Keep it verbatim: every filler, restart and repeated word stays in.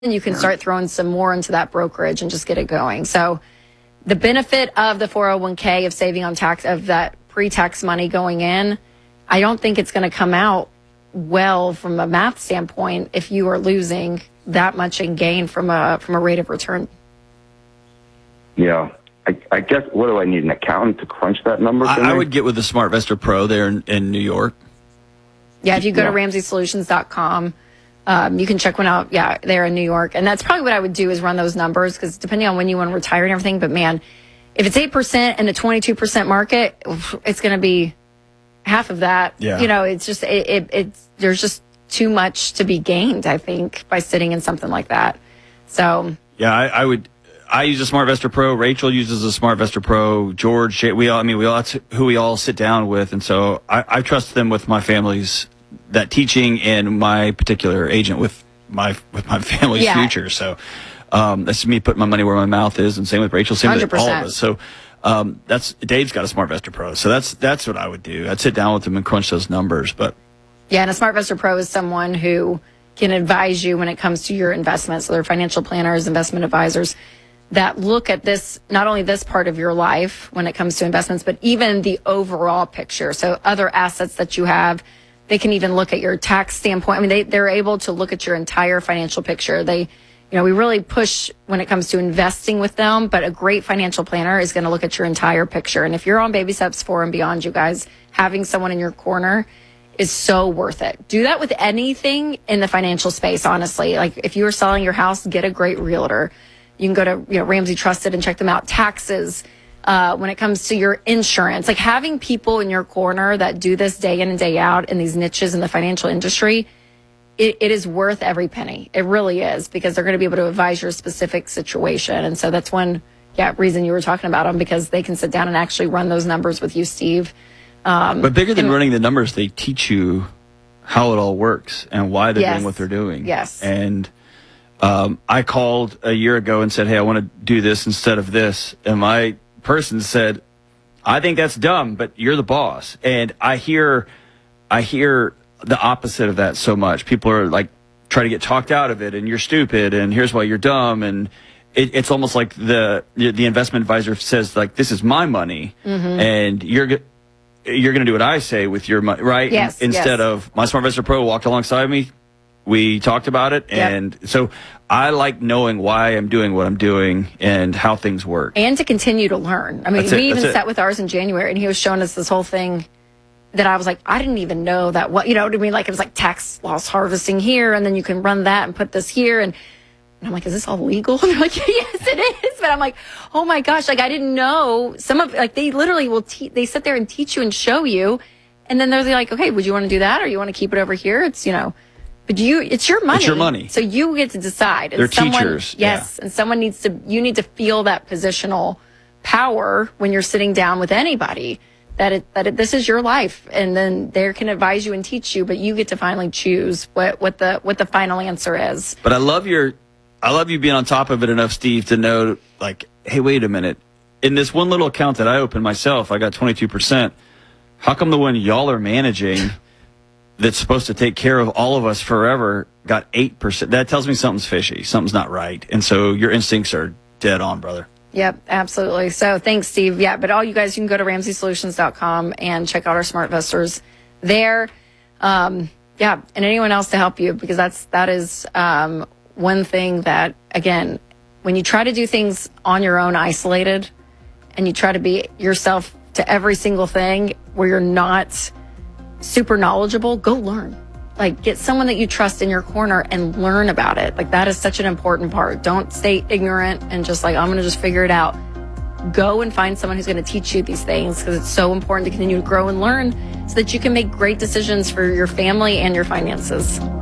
you can start throwing some more into that brokerage and just get it going. So the benefit of the four oh one k, of saving on tax, of that pre-tax money going in, I don't think it's going to come out well from a math standpoint if you are losing that much in gain from a from a rate of return. Yeah. I, I guess, what do I need, an accountant to crunch that number for I, me? I would get with the SmartVestor Pro there in, in New York. Yeah, if you go Yeah. to ramsey solutions dot com, um, you can check one out, yeah, there in New York. And that's probably what I would do, is run those numbers, because depending on when you want to retire and everything, but man, if it's eight percent in a twenty-two percent market, it's going to be half of that. Yeah. You know, it's just, it, it, it's, there's just too much to be gained, I think, by sitting in something like that. So, Yeah, I, I would. I use a SmartVestor Pro. Rachel uses a SmartVestor Pro. George, we all. I mean, we all. That's who we all sit down with, and so I, I trust them with my family's that teaching and my particular agent with my with my family's Yeah. future. So um, that's me putting my money where my mouth is, and same with Rachel. Same with all of us. So um, that's Dave's got a SmartVestor Pro. So that's that's what I would do. I'd sit down with them and crunch those numbers. But yeah, and a SmartVestor Pro is someone who can advise you when it comes to your investments. So they're financial planners, investment advisors that look at this, not only this part of your life when it comes to investments, but even the overall picture. So other assets that you have, they can even look at your tax standpoint. I mean, they, they're able to look at your entire financial picture. They, you know, we really push when it comes to investing with them, but a great financial planner is going to look at your entire picture. And if you're on Baby Steps four and beyond, you guys, having someone in your corner is so worth it. Do that with anything in the financial space, honestly. Like if you are selling your house, get a great realtor. You can go to, you know, Ramsey Trusted and check them out. Taxes, uh, when it comes to your insurance, like having people in your corner that do this day in and day out in these niches in the financial industry, it, it is worth every penny. It really is, because they're going to be able to advise your specific situation. And so that's one yeah, reason you were talking about them, because they can sit down and actually run those numbers with you, Steve. Um, but bigger than and, running the numbers, they teach you how it all works and why they're Yes. doing what they're doing. Yes. And Um, I called a year ago and said, hey, I want to do this instead of this. And my person said, I think that's dumb, but you're the boss. And I hear, I hear the opposite of that so much. People are like, try to get talked out of it, and you're stupid, and here's why you're dumb. And it, it's almost like the, the investment advisor says, like, this is my money, mm-hmm. and you're going you're going to do what I say with your money, right? Yes, Instead yes. of my SmartVestor Pro walked alongside me. We talked about it, and Yep. so I like knowing why I'm doing what I'm doing and how things work. And to continue to learn. I mean, That's it, we even that's it. sat with ours in January, and he was showing us this whole thing that I was like, I didn't even know that. What, you know what I mean? Like, it was like tax loss harvesting here, and then you can run that and put this here. And, and I'm like, is this all legal? And they're like, yes, it is. But I'm like, oh my gosh, like, I didn't know. Some of, like, they literally will, te- they sit there and teach you and show you. And then they're like, okay, would you want to do that, or you want to keep it over here? It's, you know. But you, it's your money. It's your money. So you get to decide. And They're someone, teachers, Yes. yeah. And someone needs to, you need to feel that positional power when you're sitting down with anybody, that it, that it, this is your life. And then they can advise you and teach you, but you get to finally choose what, what the, what the final answer is. But I love your, I love you being on top of it enough, Steve, to know, like, hey, wait a minute. In this one little account that I opened myself, I got twenty-two percent. How come the one y'all are managing that's supposed to take care of all of us forever got eight percent? That tells me something's fishy. Something's not right. And so your instincts are dead on, brother. Yep, absolutely. So thanks, Steve. Yeah, but all you guys, you can go to ramsey solutions dot com and check out our SmartVestors there. Um, yeah, and anyone else to help you, because that's, that is um, one thing that, again, when you try to do things on your own, isolated, and you try to be yourself to every single thing where you're not super knowledgeable, go learn. Like, get someone that you trust in your corner and learn about it. Like, that is such an important part. Don't stay ignorant and just like, I'm going to just figure it out. Go and find someone who's going to teach you these things, because it's so important to continue to grow and learn so that you can make great decisions for your family and your finances.